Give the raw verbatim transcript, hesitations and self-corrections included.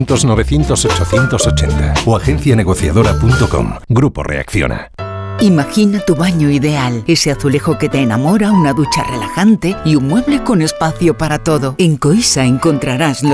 novecientos ochocientos ochenta o agencia negociadora punto com. Grupo Reacciona. Imagina tu baño ideal, ese azulejo que te enamora, una ducha relajante y un mueble con espacio para todo. En Coisa encontrarás lo